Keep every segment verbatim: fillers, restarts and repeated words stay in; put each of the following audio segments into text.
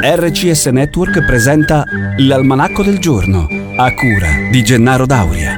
R C S Network presenta l'Almanacco del Giorno, a cura di Gennaro Dauria.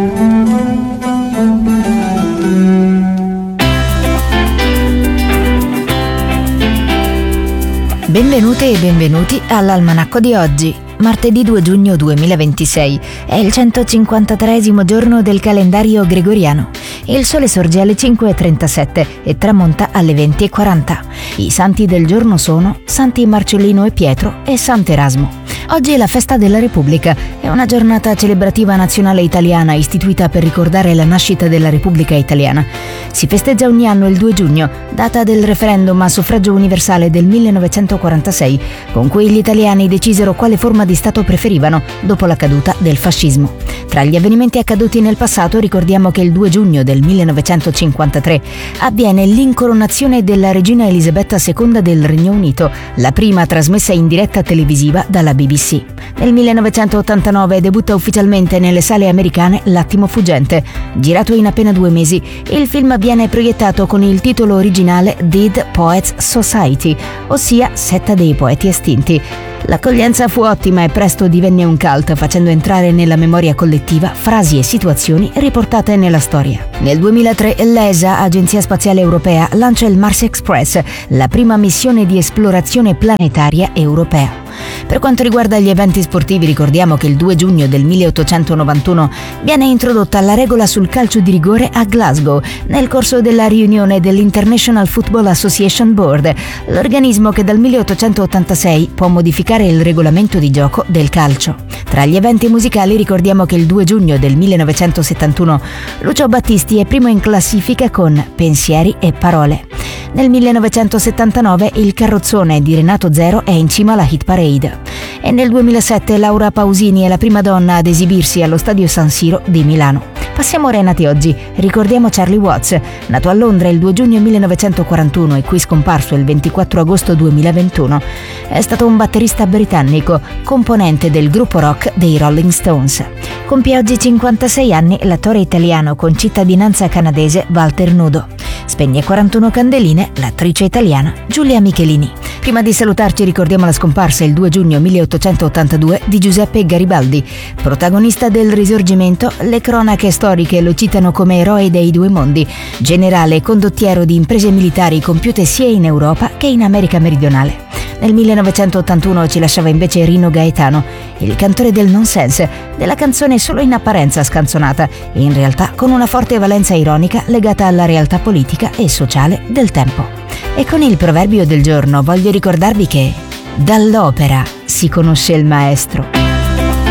Benvenute e benvenuti all'Almanacco di oggi, martedì due giugno duemilaventisei. È il centocinquantatreesimo giorno del calendario gregoriano. Il sole sorge alle cinque e trentasette e tramonta alle venti e quaranta. I santi del giorno sono Santi Marcellino e Pietro e Sant'Erasmo. Oggi è la festa della Repubblica, è una giornata celebrativa nazionale italiana istituita per ricordare la nascita della Repubblica Italiana. Si festeggia ogni anno il due giugno, data del referendum a suffragio universale del millenovecentoquarantasei, con cui gli italiani decisero quale forma di Stato preferivano dopo la caduta del fascismo. Tra gli avvenimenti accaduti nel passato ricordiamo che il due giugno del millenovecentocinquantatré avviene l'incoronazione della regina Elisabetta seconda del Regno Unito, la prima trasmessa in diretta televisiva dalla B B C. Nel millenovecentottantanove debutta ufficialmente nelle sale americane L'attimo fuggente. Girato in appena due mesi, il film viene proiettato con il titolo originale Dead Poets Society, ossia Setta dei poeti estinti. L'accoglienza fu ottima e presto divenne un cult, facendo entrare nella memoria collettiva frasi e situazioni riportate nella storia. Nel duemilatré l'E S A, Agenzia Spaziale Europea, lancia il Mars Express, la prima missione di esplorazione planetaria europea. Per quanto riguarda gli eventi sportivi, ricordiamo che il due giugno del milleottocentonovantuno viene introdotta la regola sul calcio di rigore a Glasgow, nel corso della riunione dell'International Football Association Board, l'organismo che dal milleottocentottantasei può modificare il regolamento di gioco del calcio. Tra gli eventi musicali ricordiamo che il due giugno del millenovecentosettantuno Lucio Battisti è primo in classifica con Pensieri e parole. Nel millenovecentosettantanove il Carrozzone di Renato Zero è in cima alla hit parade. E nel duemilasette Laura Pausini è la prima donna ad esibirsi allo Stadio San Siro di Milano. Passiamo ora ai nati oggi. Ricordiamo Charlie Watts, nato a Londra il due giugno millenovecentoquarantuno e qui scomparso il ventiquattro agosto duemilaventuno. È stato un batterista britannico, componente del gruppo rock dei Rolling Stones. Compie oggi cinquantasei anni l'attore italiano con cittadinanza canadese Walter Nudo. Spegne quarantuno candeline l'attrice italiana Giulia Michelini. Prima di salutarci ricordiamo la scomparsa il due giugno milleottocentottantadue di Giuseppe Garibaldi. Protagonista del Risorgimento, le cronache storiche lo citano come eroe dei due mondi, generale e condottiero di imprese militari compiute sia in Europa che in America meridionale. Nel millenovecentottantuno ci lasciava invece Rino Gaetano, il cantore del nonsense, della canzone solo in apparenza scanzonata e in realtà con una forte valenza ironica legata alla realtà politica e sociale del tempo. E con il proverbio del giorno voglio ricordarvi che dall'opera si conosce il maestro.